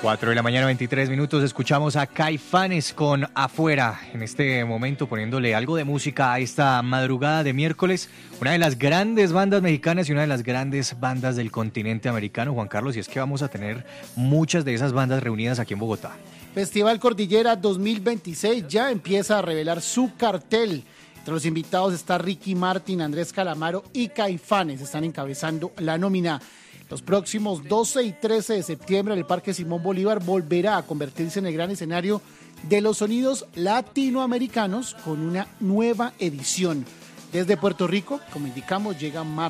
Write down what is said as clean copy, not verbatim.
4 de la mañana, 23 minutos, escuchamos a Caifanes con Afuera, en este momento poniéndole algo de música a esta madrugada de miércoles, una de las grandes bandas mexicanas y una de las grandes bandas del continente americano, Juan Carlos, y es que vamos a tener muchas de esas bandas reunidas aquí en Bogotá. Festival Cordillera 2026 ya empieza a revelar su cartel. Entre los invitados está Ricky Martin, Andrés Calamaro y Caifanes, están encabezando la nómina. Los próximos 12 y 13 de septiembre el Parque Simón Bolívar volverá a convertirse en el gran escenario de los sonidos latinoamericanos con una nueva edición. Desde Puerto Rico, como indicamos, llega Marco